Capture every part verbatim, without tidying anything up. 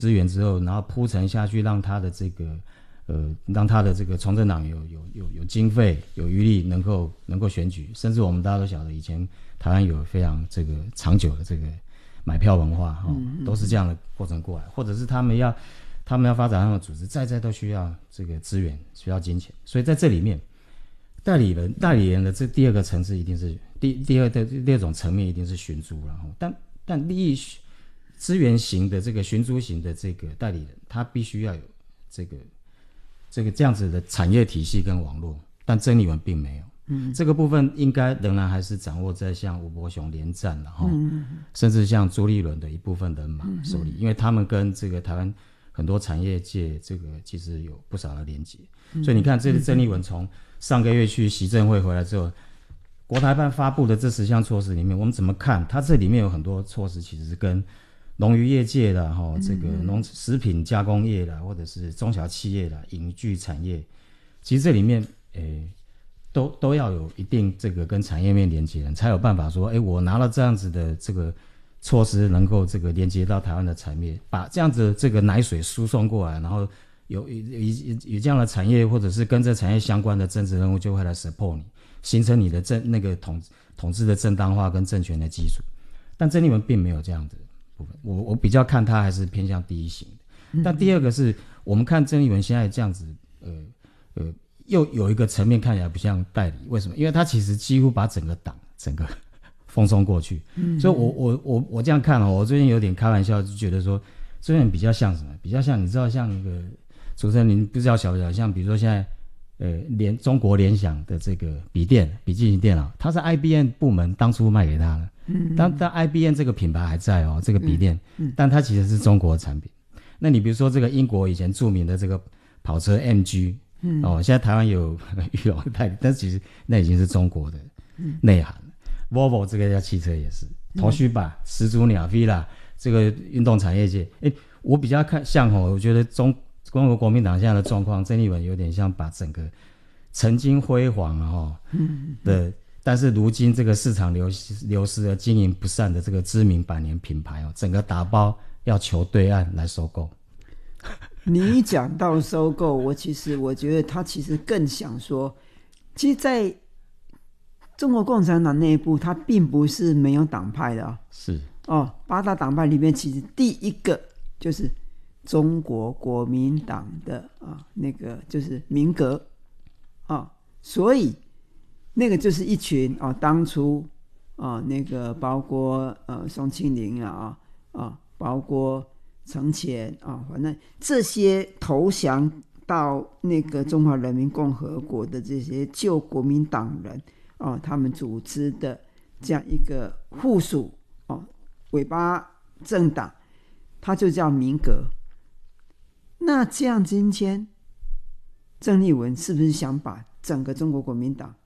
资源之后，然后铺陈下去，让他的这个呃，让他的这个从政党有有有有经费、有余力，能够能够选举，甚至我们大家都晓得，以前台湾有非常这个长久的这个买票文化哈、哦嗯，都是这样的过程过来，或者是他们要他们要发展他们的组织，在在都需要这个资源，需要金钱，所以在这里面，代理人代理人的这第二个层次一定是第第二的第二种层面一定是寻租，然后但但利益资源型的这个寻租型的这个代理人，他必须要有这个。这个这样子的产业体系跟网络，但曾丽文并没有。嗯，这个部分应该仍然还是掌握在像吴伯雄连战然后、嗯、甚至像朱立伦的一部分人马手里、嗯，因为他们跟这个台湾很多产业界这个其实有不少的连结、嗯。所以你看，这个曾丽文从上个月去习政会回来之后，国台办发布的这十项措施里面，我们怎么看？它这里面有很多措施其实是跟农渔业界啦，哈，这个农食品加工业啦，或者是中小企业啦，影剧产业，其实这里面，诶，都都要有一定这个跟产业面连接人，才有办法说，诶，我拿了这样子的这个措施，能够这个连接到台湾的产业，把这样子这个奶水输送过来，然后有有有有这样的产业，或者是跟这产业相关的政治人物就会来 support 你，形成你的政那个统统治的正当化跟政权的基础。但曾丽文并没有这样子。我我比较看他还是偏向第一型的，嗯、但第二个是我们看曾丽文现在这样子，呃呃，又有一个层面看起来不像代理，为什么？因为他其实几乎把整个党整个风送过去，嗯、所以我我我我这样看哦，我最近有点开玩笑，就觉得说，这边比较像什么？比较像你知道像那个主持人您不知道晓不晓得？像比如说现在呃联中国联想的这个笔电笔记型电脑，它是 I B M 部门当初卖给他的。嗯，但但 I B M 这个品牌还在哦，这个笔电、嗯嗯，但它其实是中国的产品。那你比如说这个英国以前著名的这个跑车 M G， 嗯，哦，现在台湾有裕隆代理，但其实那已经是中国的内涵。嗯、Volvo 这个家汽车也是，头绪吧，始祖鸟 Villa 这个运动产业界，哎，我比较看像哦，我觉得中中国国民党现在的状况，曾丽文有点像把整个曾经辉煌哦的。嗯但是如今这个市场流流失了，经营不善的这个知名百年品牌哦，整个打包要求对岸来收购。 你讲到收购，我其实我觉得他其实更想说，其实在中国共产党内部，他并不是没有党派的哦。 是哦，八大党派里面，其实第一个就是中国国民党的啊，那个就是民革啊，所以。那个就是一群啊，当初啊，那个包括呃宋庆龄啊啊，包括程潜啊，反正这些投降到那个中华人民共和国的这些旧国民党人啊，他们组织的这样一个附属哦尾巴政党，它就叫民革。那这样今天郑丽文是不是想把整个中国国民党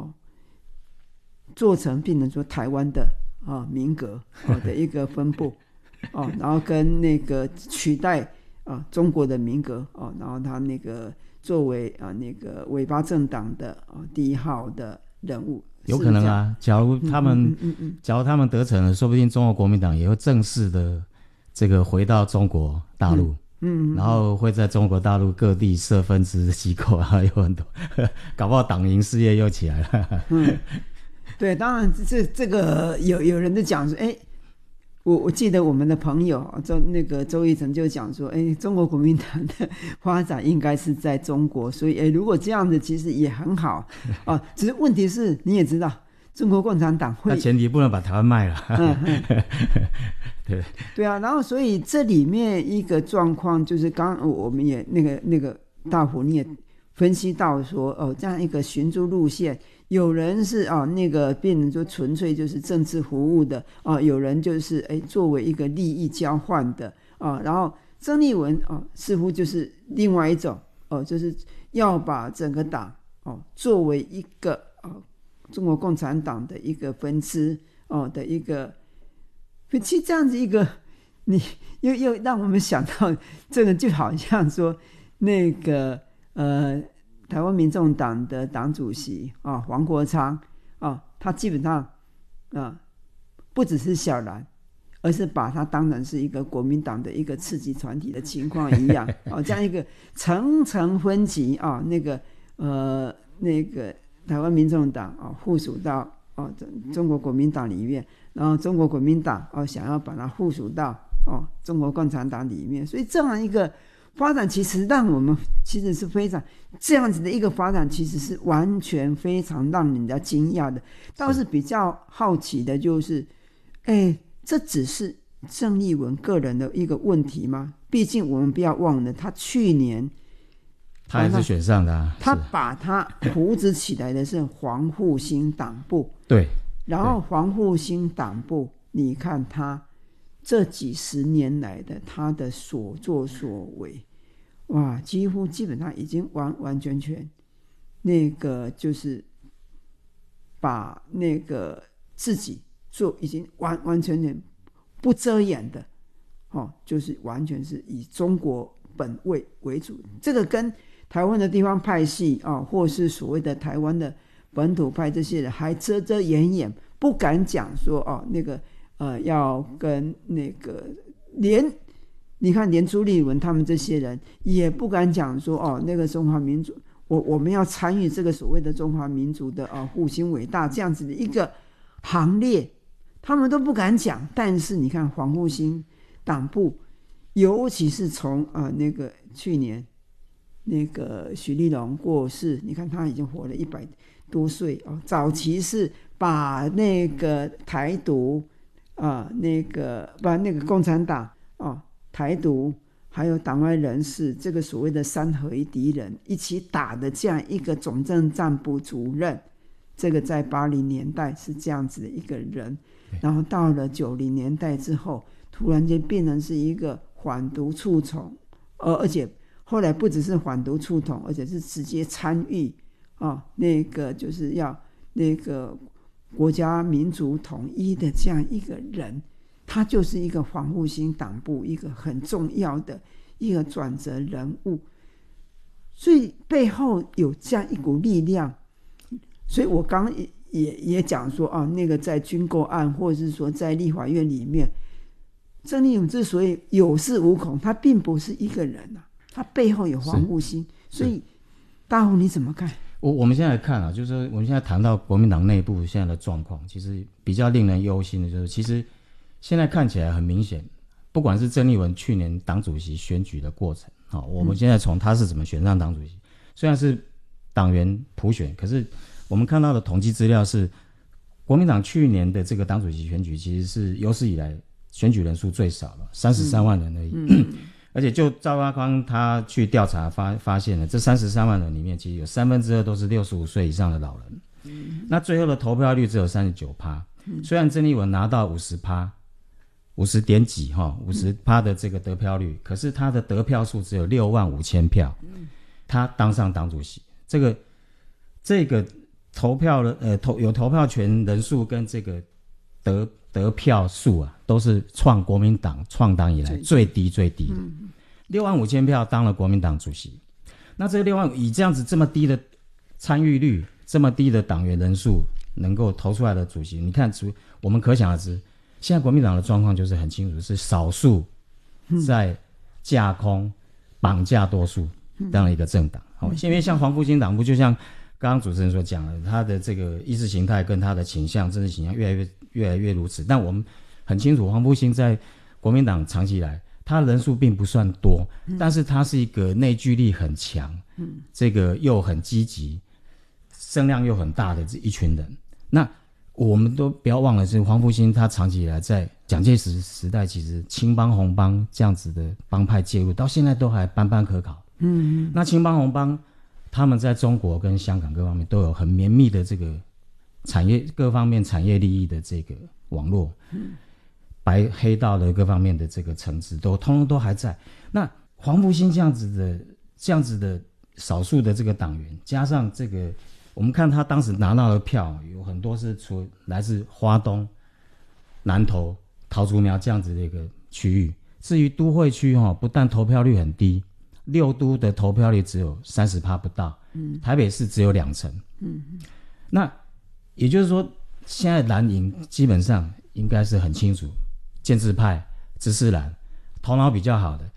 做成变成说台湾的啊民革、啊、的一个分部啊，然后跟那个取代啊中国的民革啊，然后他那个作为啊那个尾巴政党的啊第一号的人物， 有可能啊。假如他们、嗯嗯嗯、假如他们得逞了，说不定中国国民党也会正式的这个回到中国大陆。嗯嗯嗯，然后会在中国大陆各地设分支机构啊，有很多，搞不好党营事业又起来了。 嗯对，当然这这个有有人就讲说，哎，我我记得我们的朋友周那个周一成就讲说，哎，中国国民党的发展应该是在中国，所以哎，如果这样子其实也很好啊。只是问题是你也知道，中国共产党会， 那前提不能把台湾卖了。嗯嗯对对啊，然后所以这里面一个状况就是，刚刚我们也那个那个大虎你也分析到说，哦，这样一个寻租路线。有人是啊，那个变成说纯粹就是政治服务的啊，有人就是哎作为一个利益交换的啊，然后曾丽文啊似乎就是另外一种哦、啊，就是要把整个党哦、啊、作为一个啊中国共产党的一个分支哦、啊、的一个，其实这样子一个，你又又让我们想到这个就好像说那个呃。台湾民众党的党主席啊，黄国昌啊，他基本上啊，不只是小蓝， 而是把它当成是一个国民党的一个次级团体的情况一样哦，这样一个层层分级啊、哦，那个呃那个台湾民众党啊、哦、附属到哦中国国民党里面，然后中国国民党哦想要把它附属到哦中国共产党里面，所以这样一个发展其实让我们其实是非常这样子的一个发展，其实是完全非常让人家惊讶的。倒是比较好奇的就是，哎。这只是郑丽文个人的一个问题吗？毕竟我们不要忘了，他去年他也是选上的、啊， 他把他扶植起来的是黄复兴党部， 对， 然后黄复兴党部，你看他这几十年来的他的所作所为，哇，几乎基本上已经完完全全那个就是把那个自己。做已经完完全全不遮掩的、哦、就是完全是以中国本位为主，这个跟台湾的地方派系、哦、或是所谓的台湾的本土派这些人还遮遮掩掩，不敢讲说哦那个呃要跟那个连你看连朱立伦他们这些人也不敢讲说哦那个中华民族我我们要参与这个所谓的中华民族的哦复兴伟大这样子的一个行列。他们都不敢讲，但是你看黄复兴党部，尤其是从呃那个去年那个许立龙过世，你看他已经活了一百多岁哦。早期是把那个台独啊、呃，那个把那个共产党哦，台独还有党外人士这个所谓的三合一敌人一起打的这样一个总政战部主任，这个在八零年代是这样子的一个人。然后到了九零年代之后，突然间变成是一个反独促统，而而且后来不只是反独促统，而且是直接参与啊、哦，那个就是要那个国家民族统一的这样一个人，他就是一个黄复兴党部一个很重要的一个转折人物，所以背后有这样一股力量，所以我刚刚也也也讲说啊，那个在军购案或者是说在立法院里面，郑丽文之所以有恃无恐，他并不是一个人啊，他背后有黄复兴，所以大鸿你怎么看？ 我我们现在来看啊，就是说我们现在谈到国民党内部现在的状况，其实比较令人忧心的就是，其实现在看起来很明显，不管是郑丽文去年党主席选举的过程，好、哦，我们现在从他是怎么选上党主席，虽然是党员普选，可是我们看到的统计资料是，国民党去年的这个党主席选举其实是有史以来选举人数最少了，三十三万人而已。嗯嗯、而且就赵少康他去调查发发现了，这三十三万人里面，其实有三分之二都是六十五岁以上的老人。嗯、那最后的投票率只有三十九趴，虽然郑丽文拿到五十趴，五十点几哈，五十趴的这个得票率，可是他的得票数只有六万五千票，他当上党主席，这个这个。投票的呃投有投票权人数跟这个得得票数啊，都是创国民党创党以来最低最低的，六万五千票当了国民党主席。那这个六万以这样子这么低的参与率，这么低的党员人数能够投出来的主席，你看出我们可想而知，现在国民党的状况就是很清楚，是少数在架空绑架多数这样的一个政党。好、嗯，因为像黄复兴党部，就像刚刚主持人所讲的，他的这个意识形态跟他的倾向、政治倾向越来越越来越如此。但我们很清楚，黄复兴在国民党长期以来，他人数并不算多，嗯、但是他是一个内聚力很强，嗯，这个又很积极，声量又很大的这一群人。那我们都不要忘了，是黄复兴他长期以来在蒋介石时代，其实青帮红帮这样子的帮派介入，到现在都还班班可考。嗯，那青帮红帮他们在中国跟香港各方面都有很绵密的这个产业各方面产业利益的这个网络，嗯、白黑道的各方面的这个层次都通通都还在。那黄复兴这样子的这样子的少数的这个党员，加上这个我们看他当时拿到的票有很多是出来自花东、南投、桃竹苗这样子的一个区域。至于都会区、哦、不但投票率很低，六都的投票率只有 百分之三十 不到，嗯、台北市只有两成。嗯、那也就是说，现在蓝营基本上应该是很清楚， 建制派、知识蓝，头脑比较好的，